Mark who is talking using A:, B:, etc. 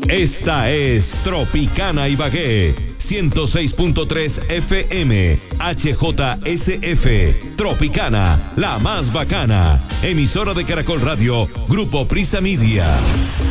A: Esta es Tropicana Ibagué, 106.3 FM, HJSF, Tropicana, la más bacana. Emisora de Caracol Radio, Grupo Prisa Media.